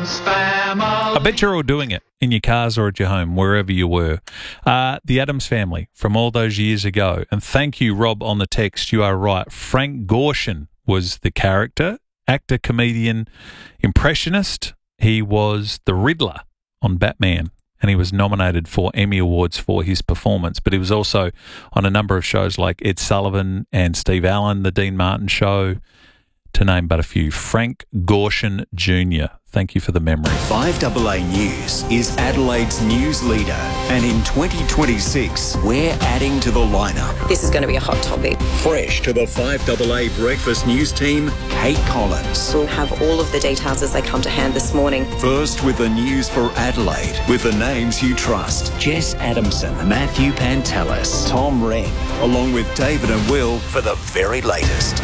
Addams Family. I bet you're all doing it in your cars or at your home, wherever you were. The Addams Family from all those years ago. And thank you, Rob, on the text. You are right. Frank Gorshin was the character, actor, comedian, impressionist. He was the Riddler on Batman, and he was nominated for Emmy Awards for his performance. But he was also on a number of shows like Ed Sullivan and Steve Allen, The Dean Martin Show, to name but a few. Frank Gorshin Jr. Thank you for the memory. 5AA News is Adelaide's news leader, and in 2026, we're adding to the lineup. This is going to be a hot topic. Fresh to the 5AA Breakfast News team, Kate Collins. We'll have all of the details as they come to hand this morning. First with the news for Adelaide, with the names you trust. Jess Adamson, Matthew Pantelis, Tom Wren, along with David and Will for the very latest.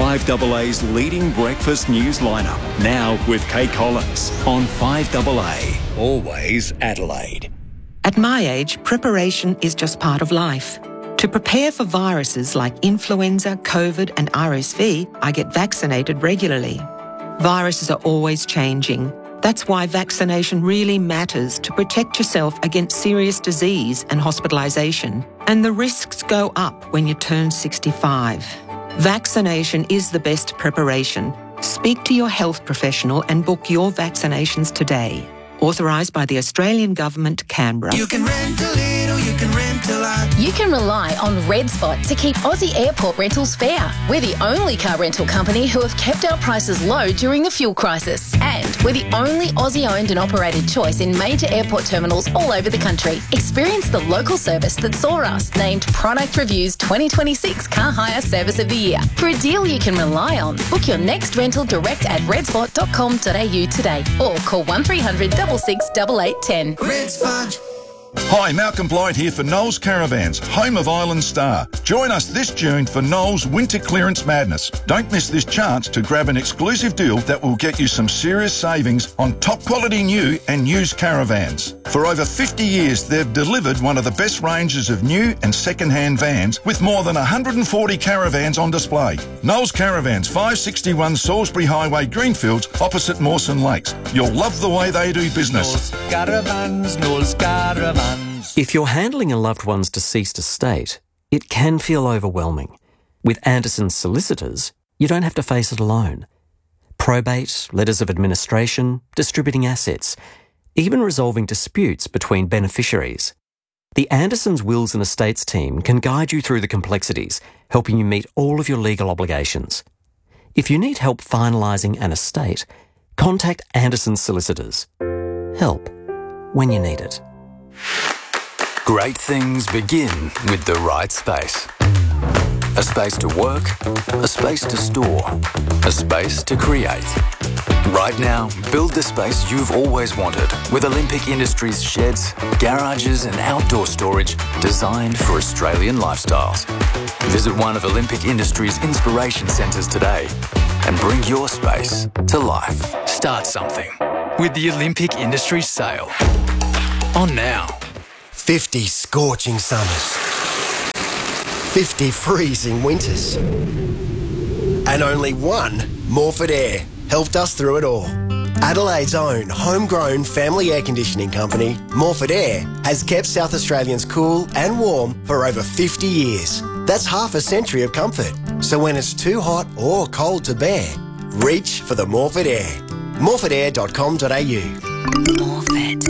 5AA's leading breakfast news lineup, now with Kate Collins on 5AA, always Adelaide. At my age, preparation is just part of life. To prepare for viruses like influenza, COVID and RSV, I get vaccinated regularly. Viruses are always changing. That's why vaccination really matters to protect yourself against serious disease and hospitalisation. And the risks go up when you turn 65. Vaccination is the best preparation. Speak to your health professional and book your vaccinations today. Authorised by the Australian Government, Canberra. You can rent a little, you can rent a lot. You can rely on Red Spot to keep Aussie airport rentals fair. We're the only car rental company who have kept our prices low during the fuel crisis. And we're the only Aussie-owned and operated choice in major airport terminals all over the country. Experience the local service that saw us named Product Review's 2026 Car Hire Service of the Year. For a deal you can rely on, book your next rental direct at redspot.com.au today or call 1300 66 8810. Red Spot. Hi, Malcolm Blight here for Knowles Caravans, home of Island Star. Join us this June for Knowles Winter Clearance Madness. Don't miss this chance to grab an exclusive deal that will get you some serious savings on top quality new and used caravans. For over 50 years, they've delivered one of the best ranges of new and second-hand vans with more than 140 caravans on display. Knowles Caravans, 561 Salisbury Highway, Greenfields, opposite Mawson Lakes. You'll love the way they do business. Knowles Caravans. If you're handling a loved one's deceased estate, it can feel overwhelming. With Anderson's solicitors, you don't have to face it alone. Probate, letters of administration, distributing assets, even resolving disputes between beneficiaries. The Anderson's Wills and Estates team can guide you through the complexities, helping you meet all of your legal obligations. If you need help finalising an estate, contact Anderson's solicitors. Help when you need it. Great things begin with the right space. A space to work, a space to store, a space to create. Right now, build the space you've always wanted with Olympic Industries sheds, garages and outdoor storage designed for Australian lifestyles. Visit one of Olympic Industries' inspiration centres today and bring your space to life. Start something with the Olympic Industries sale. On now. 50 scorching summers, 50 freezing winters, and only one Morford Air helped us through it all. Adelaide's own homegrown family air conditioning company, Morford Air, has kept South Australians cool and warm for over 50 years. That's half a century of comfort. So when it's too hot or cold to bear, reach for the Morford Air. morfordair.com.au. Morford.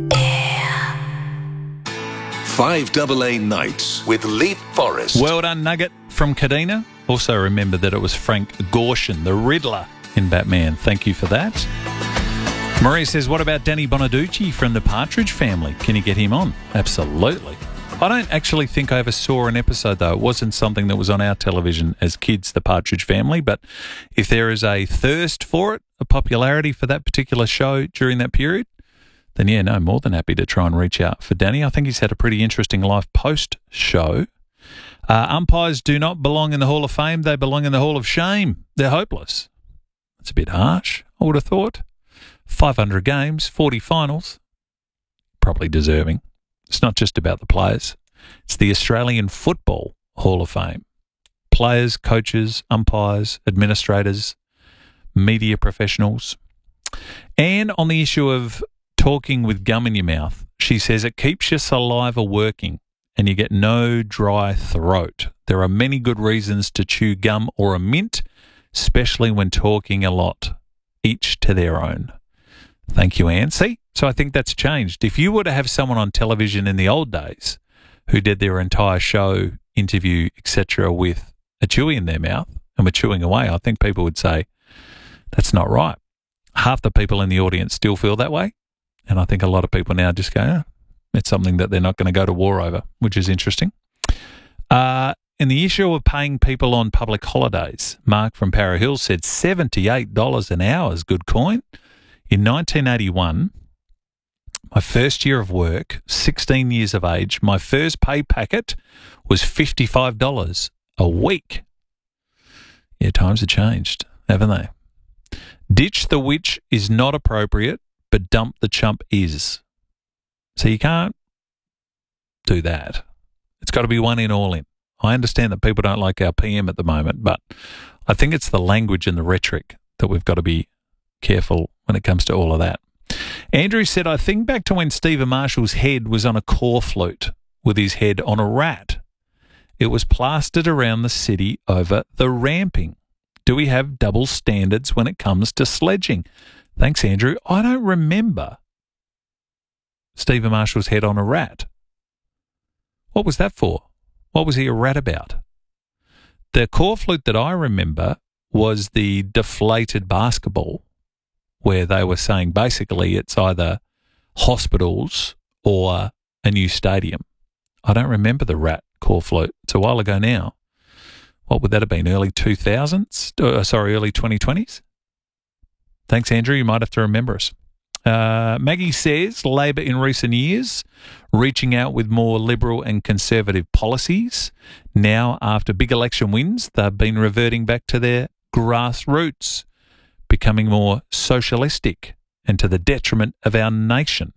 5AA Nights with Leaf Forest. Well done, Nugget from Kadina. Also remember that it was Frank Gorshin, the Riddler in Batman. Thank you for that. Marie says, what about Danny Bonaducci from the Partridge Family? Can you get him on? Absolutely. I don't actually think I ever saw an episode, though. It wasn't something that was on our television as kids, the Partridge Family. But if there is a thirst for it, a popularity for that particular show during that period, then yeah, no, more than happy to try and reach out for Danny. I think he's had a pretty interesting life post-show. Umpires do not belong in the Hall of Fame. They belong in the Hall of Shame. They're hopeless. That's a bit harsh, I would have thought. 500 games, 40 finals. Probably deserving. It's not just about the players. It's the Australian Football Hall of Fame. Players, coaches, umpires, administrators, media professionals. And on the issue of talking with gum in your mouth, she says it keeps your saliva working and you get no dry throat. There are many good reasons to chew gum or a mint, especially when talking a lot. Each to their own. Thank you, Anne. See? So I think that's changed. If you were to have someone on television in the old days who did their entire show, interview, etc., with a chewy in their mouth and were chewing away, I think people would say, that's not right. Half the people in the audience still feel that way. And I think a lot of people now just go, it's something that they're not going to go to war over, which is interesting. And the issue of paying people on public holidays, Mark from Para Hills said $78 an hour is good coin. In 1981, my first year of work, 16 years of age, my first pay packet was $55 a week. Yeah, times have changed, haven't they? Ditch the witch is not appropriate, but dump the chump is. So you can't do that. It's got to be one in, all in. I understand that people don't like our PM at the moment, but I think it's the language and the rhetoric that we've got to be careful when it comes to all of that. Andrew said, I think back to when Stephen Marshall's head was on a core flute with his head on a rat. It was plastered around the city over the ramping. Do we have double standards when it comes to sledging? Thanks, Andrew. I don't remember Stephen Marshall's head on a rat. What was that for? What was he a rat about? The core flute that I remember was the deflated basketball, where they were saying basically it's either hospitals or a new stadium. I don't remember the rat core flute. It's a while ago now. What would that have been? Early 2000s? Early 2020s? Thanks, Andrew. You might have to remember us. Maggie says Labor in recent years reaching out with more liberal and conservative policies. Now, after big election wins, they've been reverting back to their grassroots, becoming more socialistic and to the detriment of our nation.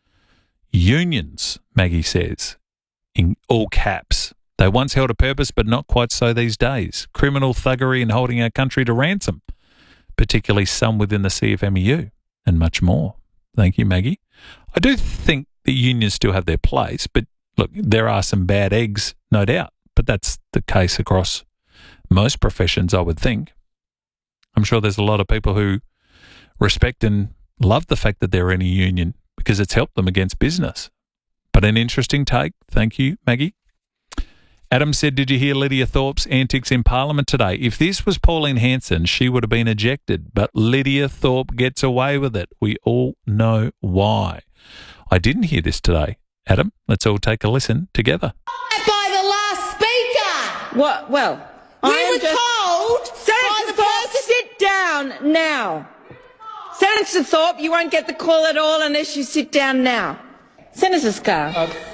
Unions, Maggie says, in all caps. They once held a purpose, but not quite so these days. Criminal thuggery and holding our country to ransom, particularly some within the CFMEU, and much more. Thank you, Maggie. I do think the unions still have their place, but look, there are some bad eggs, no doubt, but that's the case across most professions, I would think. I'm sure there's a lot of people who respect and love the fact that they're in a union because it's helped them against business. But an interesting take. Thank you, Maggie. Adam said, did you hear Lydia Thorpe's antics in Parliament today? If this was Pauline Hanson, she would have been ejected, but Lydia Thorpe gets away with it. We all know why. I didn't hear this today. Adam, let's all take a listen together. By the last speaker. What? Well, we were told. Senator Thorpe, sit down now. Senator Thorpe, you won't get the call at all unless you sit down now. Senator Scarr.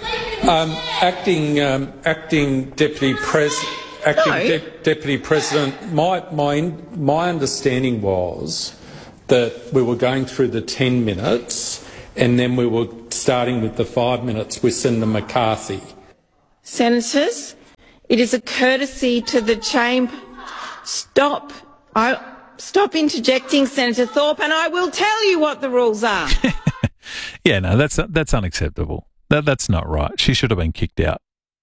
Acting Deputy President, my understanding was that we were going through the 10 minutes and then we were starting with the 5 minutes with Senator McCarthy. Senators, it is a courtesy to the chamber. Stop interjecting, Senator Thorpe, and I will tell you what the rules are. Yeah, no, that's unacceptable. That's not right. She should have been kicked out.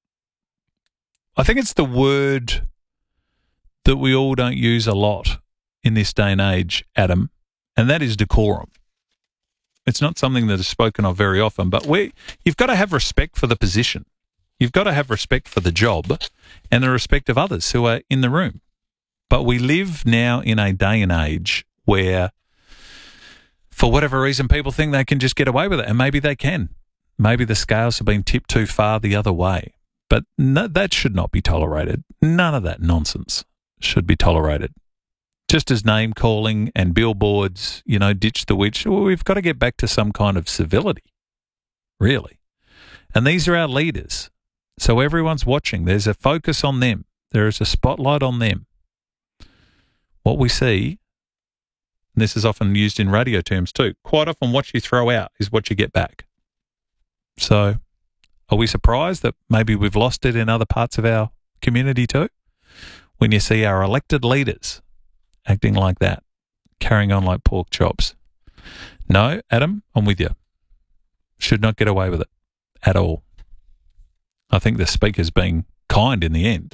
I think it's the word that we all don't use a lot in this day and age, Adam, and that is decorum. It's not something that is spoken of very often, but you've got to have respect for the position. You've got to have respect for the job and the respect of others who are in the room. But we live now in a day and age where, for whatever reason, people think they can just get away with it, and maybe they can. Maybe the scales have been tipped too far the other way. But no, that should not be tolerated. None of that nonsense should be tolerated. Just as name-calling and billboards, ditch the witch, well, we've got to get back to some kind of civility, really. And these are our leaders. So everyone's watching. There's a focus on them. There is a spotlight on them. What we see, and this is often used in radio terms too, quite often what you throw out is what you get back. So are we surprised that maybe we've lost it in other parts of our community too? When you see our elected leaders acting like that, carrying on like pork chops. No, Adam, I'm with you. Should not get away with it at all. I think the Speaker's being kind in the end.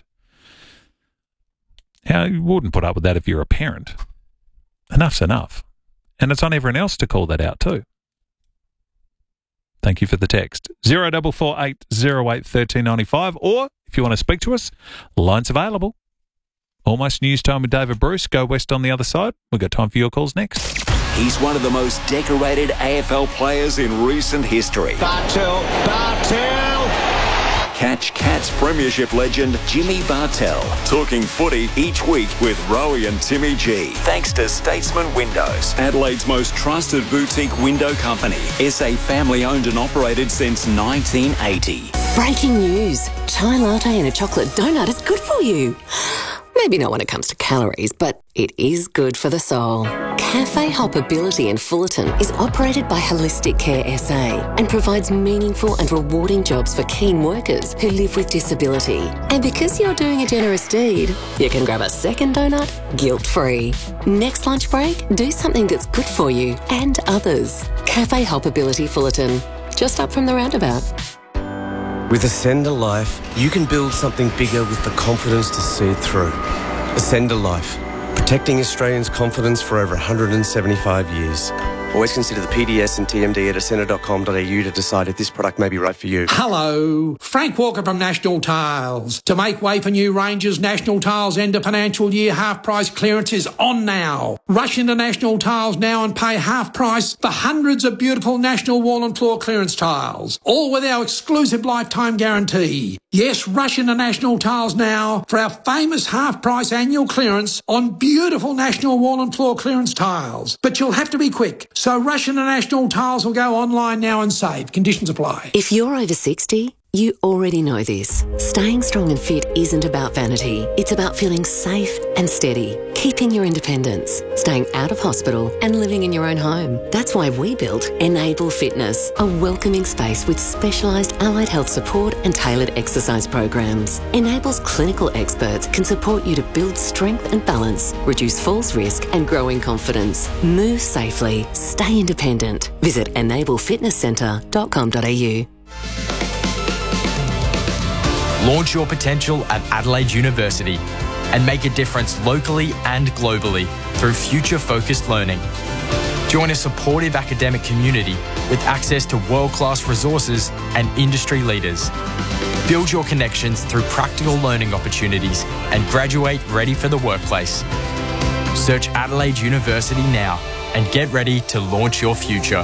You wouldn't put up with that if you're a parent. Enough's enough. And it's on everyone else to call that out too. Thank you for the text. 0448 08 1395. Or, if you want to speak to us, lines available. Almost news time with David Bruce. Go west on the other side. We've got time for your calls next. He's one of the most decorated AFL players in recent history. Bartel. Catch Cats Premiership legend Jimmy Bartel. Talking footy each week with Rowie and Timmy G. Thanks to Statesman Windows, Adelaide's most trusted boutique window company. SA family owned and operated since 1980. Breaking news. Chai latte and a chocolate donut is good for you. Maybe not when it comes to calories, but it is good for the soul. Cafe Hoppability in Fullerton is operated by Holistic Care SA and provides meaningful and rewarding jobs for keen workers who live with disability. And because you're doing a generous deed, you can grab a second donut guilt-free. Next lunch break, do something that's good for you and others. Cafe Hoppability Fullerton, just up from the roundabout. With Ascender Life, you can build something bigger with the confidence to see it through. Ascender Life, protecting Australians' confidence for over 175 years. Always consider the PDS and TMD at ascender.com.au to decide if this product may be right for you. Hello, Frank Walker from National Tiles. To make way for new ranges, National Tiles end of financial year half price clearance is on now. Rush into National Tiles now and pay half price for hundreds of beautiful National wall and floor clearance tiles, all with our exclusive lifetime guarantee. Yes, rush into National Tiles now for our famous half price annual clearance on beautiful National wall and floor clearance tiles. But you'll have to be quick. So Rush into National Tiles will go online now and save. Conditions apply. If you're over 60, you already know this. Staying strong and fit isn't about vanity. It's about feeling safe and steady, keeping your independence, staying out of hospital and living in your own home. That's why we built Enable Fitness, a welcoming space with specialised allied health support and tailored exercise programs. Enable's clinical experts can support you to build strength and balance, reduce falls risk and growing confidence. Move safely, stay independent. Visit enablefitnesscentre.com.au. Launch your potential at Adelaide University and make a difference locally and globally through future-focused learning. Join a supportive academic community with access to world-class resources and industry leaders. Build your connections through practical learning opportunities and graduate ready for the workplace. Search Adelaide University now and get ready to launch your future.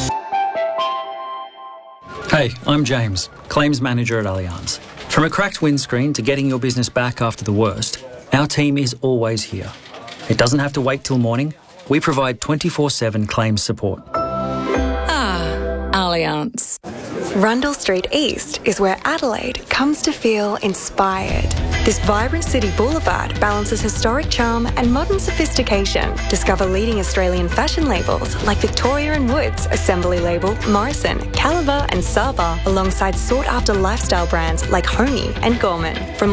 Hey, I'm James, Claims Manager at Allianz. From a cracked windscreen to getting your business back after the worst, our team is always here. It doesn't have to wait till morning. We provide 24/7 claims support. Allianz. Rundle Street East is where Adelaide comes to feel inspired. This vibrant city boulevard balances historic charm and modern sophistication. Discover leading Australian fashion labels like Victoria & Woods, Assembly Label, Morrison, Caliber and Saba, alongside sought-after lifestyle brands like Honey and Gorman. From